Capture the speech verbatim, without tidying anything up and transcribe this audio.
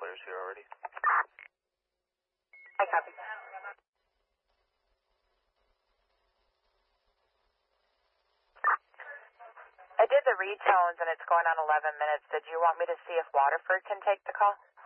Tyler's here already. I copy. I did the retones and it's going on eleven minutes. Did you want me to see if Waterford can take the call?